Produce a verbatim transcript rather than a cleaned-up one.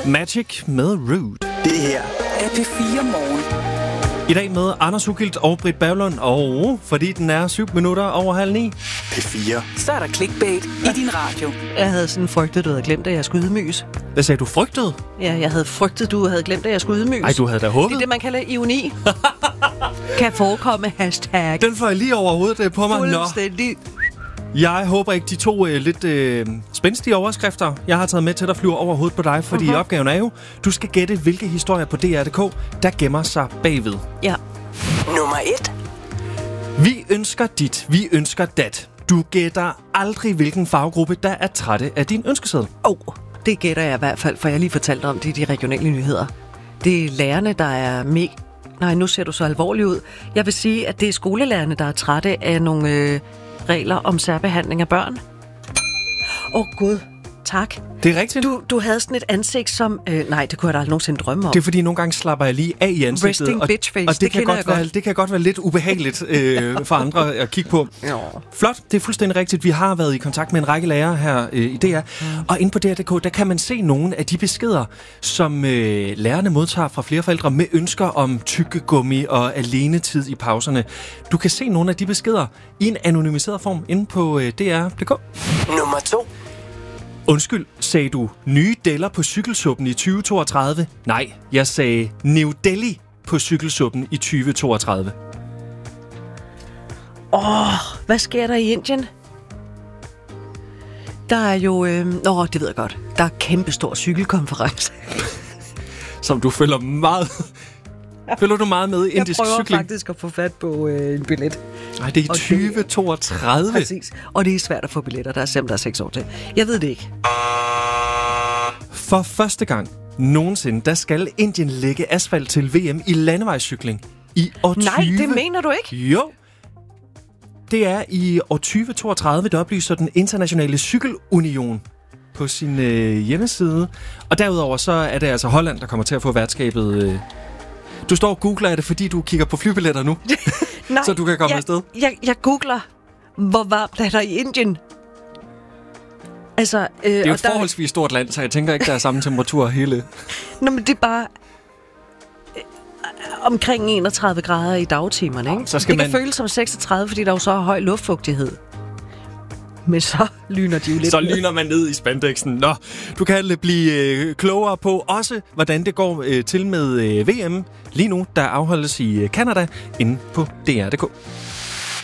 Magic med Rude. Det her er P fire Morgen. I dag med Anders Ugilt og Britt Berglund, og fordi den er syv minutter over halv ni. P fire. Så er der clickbait i din radio. Jeg havde sådan frygtet, du havde glemt, at jeg skulle ydmyges. Hvad sagde du? Frygtede? Ja, jeg havde frygtet, du havde glemt, at jeg skulle ydmyges. Ej, du havde da håbet. Det er det, man kalder ironi. Kan forekomme hashtag. Den får jeg lige over hovedet på mig. Fuldstændig. Jeg håber ikke, de to øh, lidt øh, spændstige overskrifter, jeg har taget med til at flyve over hovedet på dig, fordi uh-huh. opgaven er jo, du skal gætte, hvilke historier på D R punktum d k, der gemmer sig bagved. Ja. Nummer et. Vi ønsker dit, vi ønsker dat. Du gætter aldrig, hvilken faggruppe, der er trætte af din ønskeseddel. Åh, oh, det gætter jeg i hvert fald, for jeg lige fortalte om det i de regionale nyheder. Det er lærerne, der er med... Nej, nu ser du så alvorlig ud. Jeg vil sige, at det er skolelærerne, der er trætte af nogle... Øh... regler om særbehandling af børn. Åh oh, gud, tak. Det er rigtigt. Du, du havde sådan et ansigt som... Øh, nej, det kunne jeg da aldrig nogensinde drømme om. Det er fordi, nogle gange slapper jeg lige af i ansigtet. Resting og, bitch face, og det, det kan kender godt jeg være, godt. det kan godt være lidt ubehageligt øh, for andre at kigge på. Jo. Flot, det er fuldstændig rigtigt. Vi har været i kontakt med en række lærere her øh, i D R. Mm. Og inde på D R punktum d k, der kan man se nogle af de beskeder, som øh, lærerne modtager fra flere forældre med ønsker om tykkegummi og alenetid i pauserne. Du kan se nogle af de beskeder i en anonymiseret form inde på øh, D R punktum d k. Nummer to. Undskyld, sagde du nye deller på cykelsuppen i tyve toogtredive? Nej, jeg sagde New Delhi på cykelsuppen i tyve toogtredive. Åh, oh, hvad sker der i Indien? Der er jo... Øh... Åh, det ved jeg godt. Der er kæmpestor cykelkonference. Som du følger meget... Følger du meget med i indisk cykling? Jeg prøver cykling? faktisk at få fat på øh, en billet. Nej, det er i Og tyve toogtredive. Præcis. Og det er svært at få billetter. Der er simpelthen der er seks år til. Jeg ved det ikke. For første gang nogensinde, der skal Indien lægge asfalt til V M i landevejscykling i år tyve. Nej, det mener du ikke? Jo. Det er i år tyve toogtredive, der oplyser den internationale cykelunion på sin øh, hjemmeside. Og derudover så er det altså Holland, der kommer til at få værtskabet. Øh. Du står og googler, er det fordi du kigger på flybilletter nu? Nej, så du kan komme jeg, afsted? Jeg, jeg googler, hvor varmt er der i Indien? Altså, øh, det er jo og et forholdsvis stort land, så jeg tænker ikke, der er samme temperatur hele. Nå, men det er bare øh, omkring enogtredive grader i dagtimerne, ikke? Så skal det kan man... føles som seksogtredive, fordi der jo så er høj luftfugtighed. Men så lyner de jo lidt. Så lyner man ned i spandexen. Nå, du kan blive øh, klogere på også, hvordan det går øh, til med øh, V M lige nu, der afholdes i øh, Canada, inde på D R punktum d k.